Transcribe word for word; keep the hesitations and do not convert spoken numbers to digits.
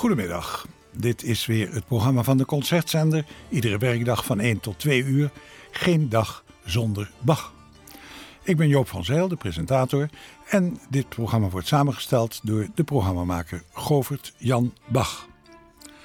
Goedemiddag, dit is weer het programma van de Concertzender. Iedere werkdag van één tot twee uur. Geen dag zonder Bach. Ik ben Joop van Zijl, de presentator. En dit programma wordt samengesteld door de programmamaker Govert Jan Bach.